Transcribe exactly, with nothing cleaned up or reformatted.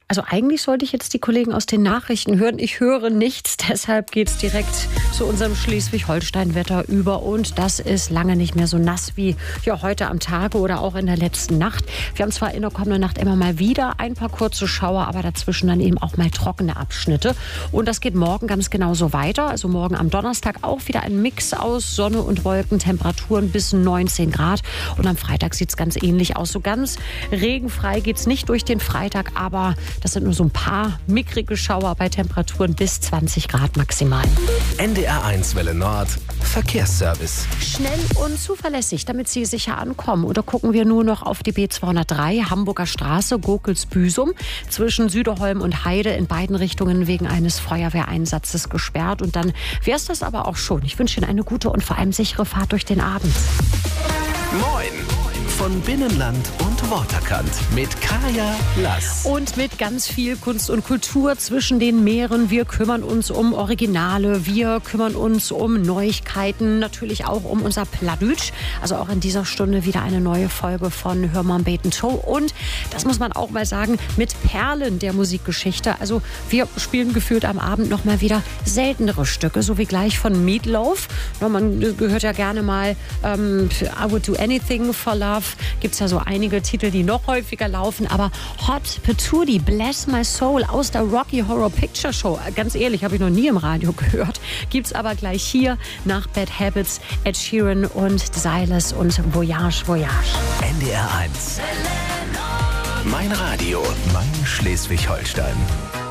Also eigentlich sollte ich jetzt die Kollegen aus den Nachrichten hören. Ich höre nichts, deshalb geht's direkt zu unserem Schleswig-Holstein-Wetter über. Und das ist lange nicht mehr so nass wie ja, heute am Tage oder auch in der letzten Nacht. Wir haben zwar in der kommenden Nacht immer mal wieder ein paar kurze Schauer, aber dazwischen dann eben auch mal trockene Abschnitte. Und das geht morgen ganz genauso weiter. Also morgen am Donnerstag auch wieder ein Mix aus Sonne und Wolken, Temperaturen bis neunzehn Grad. Und am Freitag sieht's ganz ähnlich aus. So ganz regenfrei geht's nicht durch den Freitag, aber das sind nur so ein paar mickrige Schauer bei Temperaturen bis zwanzig Grad maximal. N D R eins Welle Nord, Verkehrsservice. Schnell und zuverlässig, damit Sie sicher ankommen. Oder gucken wir nur noch auf die B zweihundertdrei, Hamburger Straße, Gurkels-Büsum. Zwischen Süderholm und Heide in beiden Richtungen wegen eines Feuerwehreinsatzes gesperrt. Und dann wäre es das aber auch schon. Ich wünsche Ihnen eine gute und vor allem sichere Fahrt durch den Abend. Moin! Von Binnenland und Waterkant mit Kaya Lass. Und mit ganz viel Kunst und Kultur zwischen den Meeren. Wir kümmern uns um Originale, wir kümmern uns um Neuigkeiten, natürlich auch um unser Pladütsch. Also auch in dieser Stunde wieder eine neue Folge von Hör mal Beten Show. Und das muss man auch mal sagen, mit Perlen der Musikgeschichte. Also wir spielen gefühlt am Abend noch mal wieder seltenere Stücke, so wie gleich von Meatloaf. Man gehört ja gerne mal ähm, I Would Do Anything for Love. Gibt es ja so einige Titel, die noch häufiger laufen. Aber Hot Patootie, Bless My Soul aus der Rocky Horror Picture Show. Ganz ehrlich, habe ich noch nie im Radio gehört. Gibt es aber gleich hier nach Bad Habits, Ed Sheeran und Silas und Voyage, Voyage. N D R eins. Mein Radio, mein Schleswig-Holstein.